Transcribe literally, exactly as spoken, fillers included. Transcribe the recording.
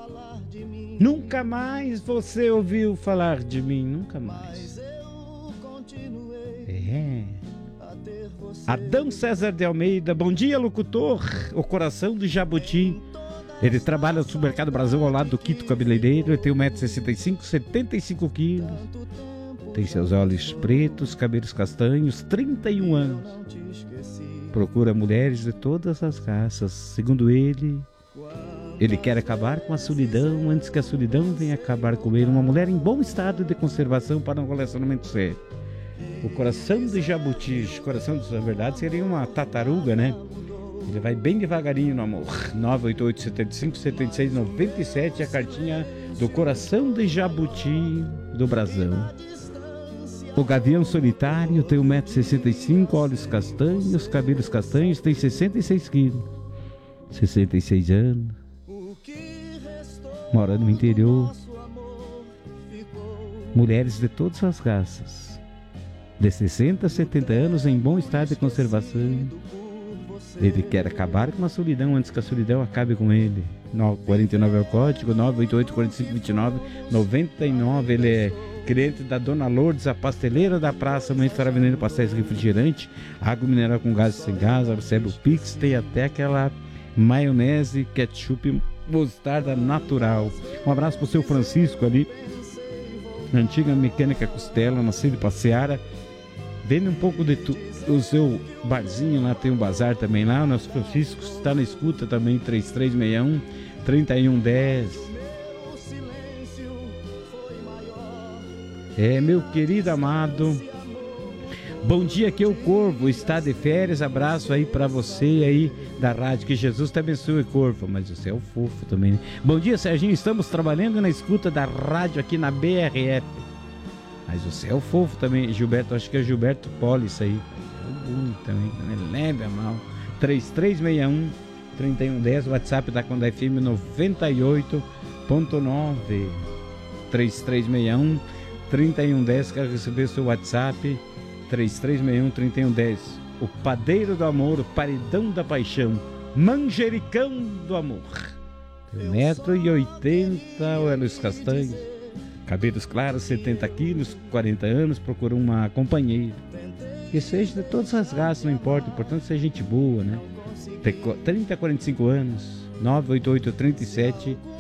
Nunca mais você ouviu falar de mim, nunca mais. É. Adão César de Almeida, bom dia, locutor. O coração do Jabuti. Ele trabalha no Supermercado Brasil ao lado do Quito Cabeleireiro. Ele tem um metro e sessenta e cinco, setenta e cinco quilos. Tem seus olhos pretos, cabelos castanhos, trinta e um anos. Procura mulheres de todas as raças. Segundo ele, ele quer acabar com a solidão antes que a solidão venha acabar com ele. Uma mulher em bom estado de conservação para um relacionamento sério. O coração de Jabuti, coração de, na verdade, seria uma tartaruga, né? Ele vai bem devagarinho no amor. nove oito oito, sete cinco, sete seis, nove sete, a cartinha do coração de Jabuti do Brasão. O gavião solitário tem um metro e sessenta e cinco, olhos castanhos, cabelos castanhos, tem sessenta e seis quilos. sessenta e seis anos. Mora no interior. Mulheres de todas as raças. De sessenta a setenta anos, em bom estado de conservação. Ele quer acabar com a solidão antes que a solidão acabe com ele. quarenta e nove é o código, nove oito oito, quarenta e cinco, vinte e nove, noventa e nove. Ele é cliente da Dona Lourdes, a pasteleira da praça. Amanhã estará vendendo pastéis refrigerante, água mineral com gás e sem gás. Recebe o Pix, tem até aquela maionese, ketchup, mostarda natural. Um abraço para o seu Francisco ali, na antiga Mecânica Costela, na Cida Passeara. Vende um pouco de tudo. O seu barzinho lá tem um bazar também lá. O nosso Francisco está na escuta também. Três três seis um, três um um zero. É, meu querido amado, bom dia, aqui é o Corvo, está de férias. Abraço aí pra você aí da rádio, que Jesus te abençoe, Corvo. Mas você é o fofo também, né? Bom dia, Serginho, estamos trabalhando na escuta da rádio aqui na B R F. Mas você é o fofo também, Gilberto, acho que é Gilberto Poli, isso aí. É bonito também, né? Leve a mal. Três três seis um, três um um zero, WhatsApp da Conda F M noventa e oito ponto nove. Três três seis um, três um um zero, quero receber seu WhatsApp. Três três seis um, três um um zero. O padeiro do amor, o paredão da paixão, manjericão do amor. um metro e oitenta, olhos castanhos, cabelos claros, setenta quilos, quarenta anos, procura uma companheira. Que seja de todas as raças, não importa, o importante é ser gente boa, né? trinta a quarenta e cinco anos, nove oito oito, trinta e sete